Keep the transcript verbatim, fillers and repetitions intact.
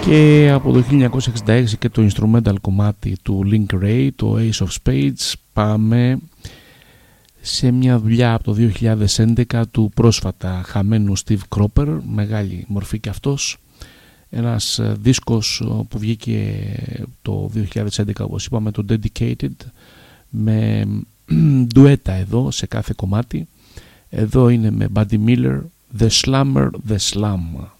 Και από το χίλια εννιακόσια εξήντα έξι και το instrumental κομμάτι του Link Ray, το Ace of Spades, πάμε σε μια δουλειά από το δύο χιλιάδες έντεκα του πρόσφατα χαμένου Steve Cropper, μεγάλη μορφή και αυτός, ένας δίσκος που βγήκε το δύο χιλιάδες έντεκα, όπως είπαμε, το Dedicated, με ντουέτα εδώ σε κάθε κομμάτι. Εδώ είναι με Buddy Miller, The Slammer, The Slam.